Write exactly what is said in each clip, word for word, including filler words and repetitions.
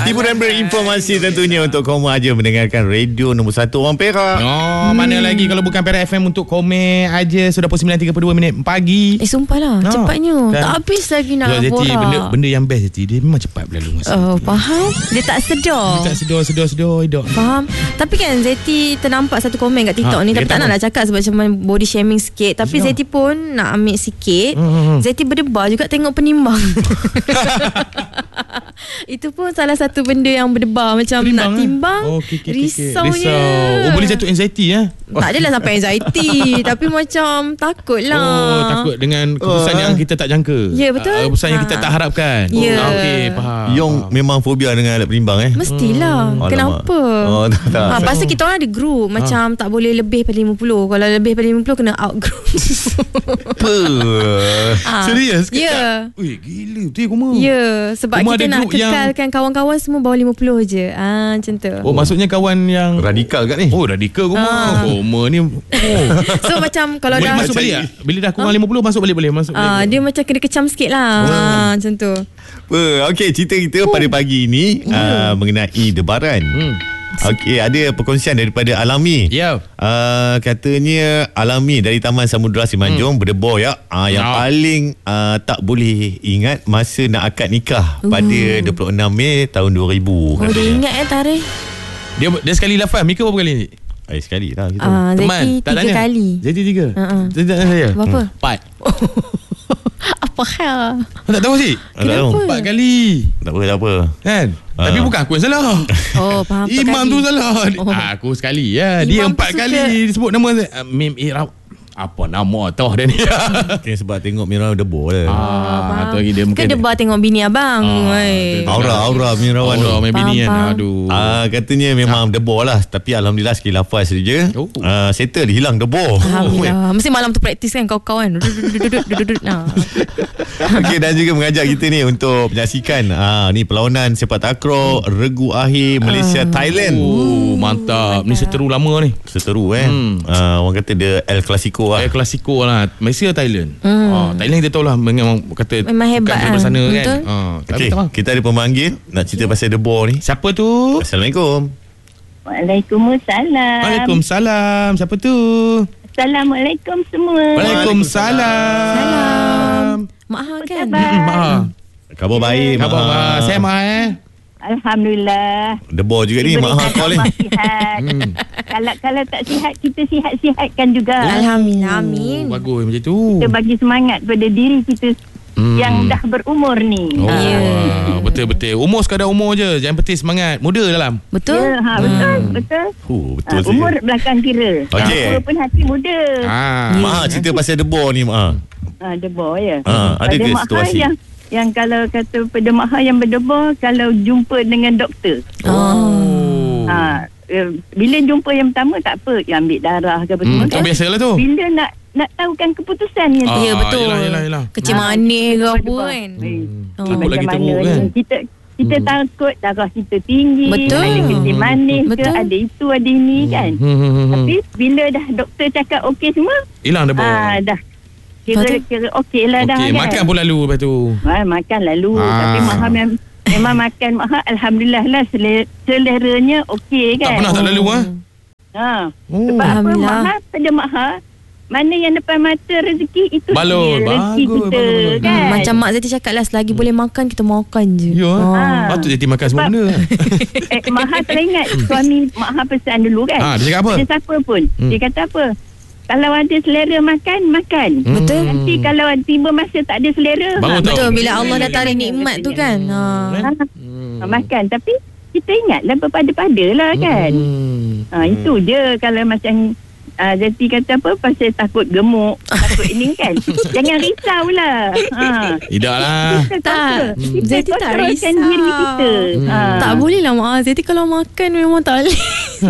Hiburan berinformasi tentunya untuk kaum aja mendengarkan radio nombor satu orang Perak. Oh, hmm. mana lagi kalau bukan Perak F M untuk komen aja. Sudah pukul sembilan tiga puluh dua minit pagi. Eh sumpah lah, no. cepatnya kan? Tak habis lagi nak Jati, borak. benda, benda yang best Jati, dia memang cepat berlalu masa. Oh, faham. Dia tak sedar. Dia tak sedar, sedar, sedar hidup. Faham. Tapi kan Zeti ternampak satu komen kat TikTok ha, ni. Tapi tak nak nak cakap sebab macam body shaming sikit. Tapi Zeti pun nak ambil sikit. hmm. Zeti berdebar juga tengok penimbang. Itu pun salah satu benda yang berdebar. Macam Penimbang, nak timbang eh? oh, okay, okay, risaunya. Risau. Oh, boleh jatuh anxiety ya? Tak adalah sampai anxiety. Tapi macam takut lah. Oh, takut dengan keputusan oh, yang kita tak jangka. Ya, betul. uh, Keputusan ha. yang kita tak harapkan. Ya. oh, Okey, faham. Yong memang fobia dengan alat penimbang eh? Mestilah. hmm. Kenapa? Oh, tak, tak. Ha, pasal kita orang ada group. Macam ha. tak boleh lebih pada lima puluh. Kalau lebih pada lima puluh kena out group. Apa? ha. Serius? Ya yeah. Weh, gila. Betul Kuma. Ya yeah. Sebab Kuma kita nak kekalkan yang... kawan-kawan semua bawah lima puluh je. Ah, macam tu. Oh, maksudnya kawan yang radikal kat ni? Oh, radikal Kuma. ha. Kuma ni oh. So macam kalau boleh dah masuk balik tak? Bila dah kurang ha? lima puluh masuk balik boleh masuk balik. Ah, dia macam kena kecam sikit lah. oh. ah, Macam tu. Okey, cerita kita oh. pada pagi ini hmm. uh, mengenai debaran. hmm. Okey, ada perkongsian daripada Alami. Ya. Uh, katanya Alami dari Taman Samudera Semenanjung hmm. berdebar ya. Uh, yang no. paling uh, tak boleh ingat masa nak akad nikah uh. pada dua puluh enam Mei tahun dua ribu. Oh, katanya. Dia ingat eh tarikh. Dia dia sekali lafaz. Mika berapa kali ni? Eh, sekali lah kita. Uh, Teman, Zeti tak tiga tanya. kali. Zeti tiga? Uh-uh. Zeti tak tanya saya? Berapa? Hmm. Empat. Apa hal? Tak tahu sih? Kenapa? Empat kali. Tak apa, tak apa. Kan? Uh. Tapi bukan aku yang salah. Oh, faham. Imam kali. tu salah. Oh. Aku sekali ya. Dia Imam empat kali disebut nama uh, Mim Irab. Apa nama tau dia ni? Okay, sebab tengok Mirawan debar lah. Ah, tu lagi dia mungkin. Ke debar tengok bini abang. Ah, aura-aura Mirawan. Aura main bini kan. Aduh. Ah, katanya memang ah. debar lah. Tapi alhamdulillah sekali lafaz saja. Oh. Ah, settle hilang debar. Alhamdulillah. Oh. Mesti malam tu praktis kan kau-kau kan. Okey, dan juga mengajak kita ni untuk menyaksikan ah ni perlawanan sepak takraw hmm. regu akhir Malaysia uh. Thailand. Oh, mantap. Ni seteru lama ni. Seteru eh. Hmm. Ah, orang kata dia El Clasico lah. El Clasico lah. Malaysia Thailand. Hmm. Ah, Thailand kita tahu lah memang kata memang hebat kan sana kan. Ah, okay, kita ada pemanggil nak cerita pasal debar ni. Siapa tu? Assalamualaikum. Waalaikumsalam. Waalaikumsalam. Siapa tu? Assalamualaikum semua. Waalaikumsalam. Mak Ha kan? Mak Ha. Khabar baik, Mak Ha. Saya Mak Ha eh. Alhamdulillah. Debar juga ni Mak Ha call ni. hmm. Kalau kalau tak sihat, kita sihat-sihatkan juga. Oh, alhamdulillah. Amin. Bagus macam tu. Kita bagi semangat pada diri kita hmm. yang dah berumur ni. Oh, yeah. Betul-betul. Umur sekadar umur je. Jangan penting semangat. Muda dalam. Betul? Ya, ha, betul. Hmm. Betul. Uh, betul ha, umur belakang kira. Okey. Umur pun hati muda. Ah. Mak Ha cerita pasal debar ni, Mak Ha. Ha, debar ya. Ha, ada ke situasi? Yang, yang kalau kata pada Mak Ha yang berdebar, kalau jumpa dengan doktor. Oh. Ha, bila jumpa yang pertama tak apa, yang ambil darah ke apa hmm, semua kan. Biasalah tu. Bila nak nak tahukan keputusannya tu. Ah, ya betul. Yelah, yelah, yelah. Kecil manis ke apa kan. Hmm. Oh. Takut lagi teruk kan. Kita kita hmm. takut darah kita tinggi, betul. Ada kecil manis betul. ke, ada itu ada ini hmm. kan. Hmm. Hmm. Tapi bila dah doktor cakap okey semua, hilang debar. Ah dah. Kira kira okey lah okay. dah kan. Makan pun lalu lepas tu. Ha, makan lalu ah. tapi Maha mem- memang makan Maha alhamdulillah lah selera, seleranya okey kan. Tak pernah tak lalu ah. Ha. Oh. Sebab apa Maha pada Maha mana yang depan mata rezeki itu balon, rezeki bagus, kita bagus, bagus. kan. Hmm, macam Mak Zeti cakap lah, selagi hmm. boleh makan kita makan je. Ya. Ha. Patut Zeti makan semua benda. eh, Maha teringat suami Maha pesan dulu kan. Ha, dia cakap apa? Dia siapa pun. Hmm. Dia kata apa? Kalau ada selera makan, makan. Hmm. Betul. Nanti kalau tiba masa tak ada selera, ha, betul. Bila Allah dah tarik nikmat tu kan. Ha. Ha. Ha. Makan. Tapi kita ingatlah berpada-pada lah kan. Hmm. Ha, itu je kalau macam Uh, Zeti kata apa pasal takut gemuk, takut ini kan. Jangan risaulah. Ha. Tidak lah. Tak. Kita Zeti tak risau. diri kita. Hmm. Ha. Tak boleh lah Mak. Zeti kalau makan memang tak boleh.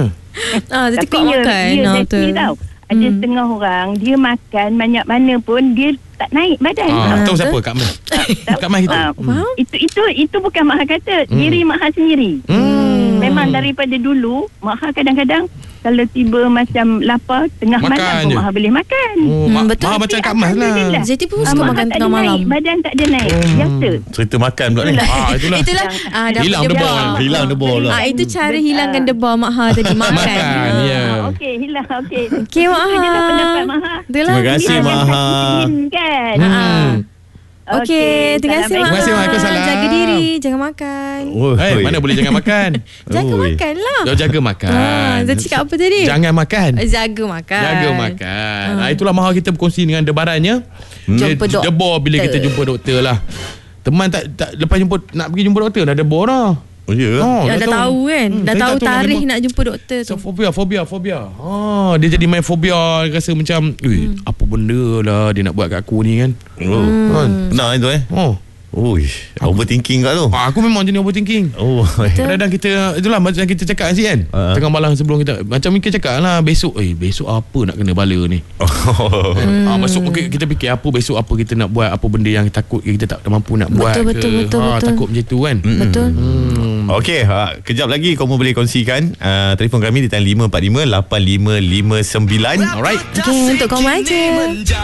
Ah, Zeti kuat makan. Dia Zeti tahu. Ada hmm. setengah orang dia makan banyak mana pun dia tak naik badan. Ah, tahu siapa? Kak Mai. Kak Mai kita. Hmm. Itu itu itu bukan Mak Ha kata, hmm. diri Mak Ha sendiri. Hmm. Memang daripada dulu Mak Ha kadang-kadang kalau tiba macam lapar tengah Makan malam je. pun Maha boleh makan. Oh, Hmm, ma- betul. Maha macam Tapi Kak Mas lah. Alhamdulillah. Zeti pun Ah, suka Maha makan tak tengah ada malam. naik, badan tak ada naik. Biasa. Cerita makan pula ni. Ah, itulah. Itulah ah, dapat Hilang debar. debar. Hilang debar lah. Ah, itu cara hilangkan Ah. debar Mak Ha tadi makan. Makan, ya. Ah, Okey, hilang. Okey. Okey Mak Itu je lah pendapat Ha. Maha. Itulah. Terima kasih, Hilang Maha. yang kan. Hmm. Okey, terima kasih Mak Terima kasih, Ha. Waalaikumsalam. Jaga diri, jangan makan. Oh, Eh, mana boleh jangan makan? Jaga Oi. makan lah. Dah jaga makan. Ah, Zati cakap apa tadi? Jangan makan. Jaga makan. Jaga makan. Ah. Itulah Maha kita berkongsi dengan debarannya. Dia Jumpa doktor. debar bila kita jumpa doktor lah. Teman tak, tak lepas jumpa nak pergi jumpa doktor dah debar dah. Oh, ya? Oh, Ya, dah tahu kan. Hmm, Dah saya tahu tak tahu tarikh memang- nak jumpa doktor tu. So, fobia, fobia, fobia. Ah, dia jadi main fobia. Rasa macam, hmm. apa benda lah dia nak buat kat aku ni kan. Oh. Kan? Pernah itu eh? Oh. Uish, overthinking kat tu. Ah, aku memang jenis overthinking. Oh. Kadang-kadang kita, itulah macam kita cakap kan, Ah. tengah malam sebelum kita, macam kita cakap lah besok, eh besok apa nak kena bala ni. Oh. Ah, besok mungkin kita fikir apa besok apa kita nak buat, apa benda yang takut kita tak mampu nak buat Betul, ke. betul, betul, Ah, betul. takut macam tu kan. Betul. Hmm. Okey, ha, kejap lagi kamu boleh kongsikan uh, telefon kami di talian lima empat lima lapan lima lima sembilan. Alright. Okey, untuk kau aja.